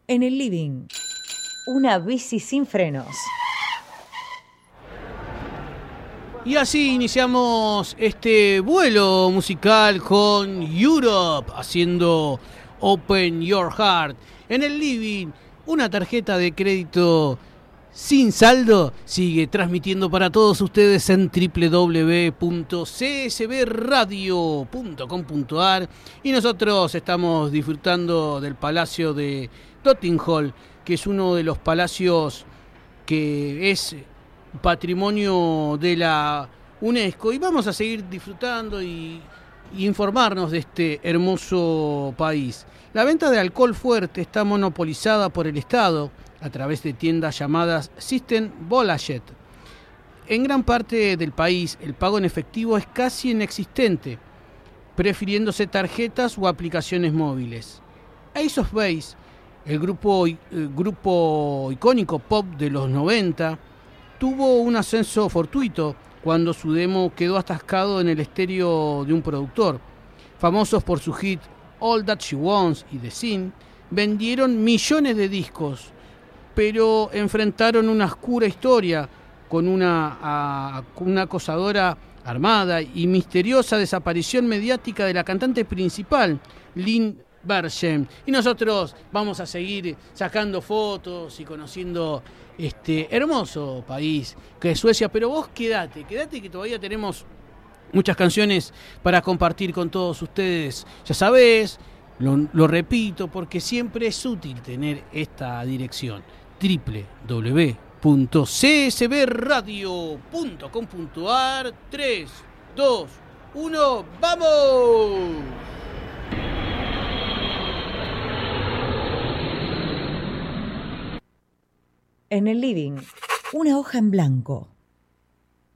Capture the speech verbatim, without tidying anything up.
En el living, una bici sin frenos. Y así iniciamos este vuelo musical con Europe haciendo Open Your Heart. En el living, una tarjeta de crédito sin saldo sigue transmitiendo para todos ustedes en doble u doble u doble u punto c s b radio punto com punto a r y nosotros estamos disfrutando del Palacio de Tottenham, que es uno de los palacios que es patrimonio de la UNESCO, y vamos a seguir disfrutando y, y informarnos de este hermoso país. La venta de alcohol fuerte está monopolizada por el Estado a través de tiendas llamadas System Bolaget. En gran parte del país el pago en efectivo es casi inexistente, prefiriéndose tarjetas o aplicaciones móviles. Ace of Base, el grupo, el grupo icónico pop de los noventa, tuvo un ascenso fortuito cuando su demo quedó atascado en el estéreo de un productor. Famosos por su hit All That She Wants y The Scene, vendieron millones de discos, pero enfrentaron una oscura historia con una, a, una acosadora armada y misteriosa desaparición mediática de la cantante principal, Lynn Bergen. Y nosotros vamos a seguir sacando fotos y conociendo este hermoso país que es Suecia, pero vos quedate, quedate que todavía tenemos muchas canciones para compartir con todos ustedes. Ya sabés, lo, lo repito porque siempre es útil tener esta dirección: doble u doble u doble u punto c s b radio punto com punto a r. tres, dos, uno, ¡vamos! En el living, una hoja en blanco.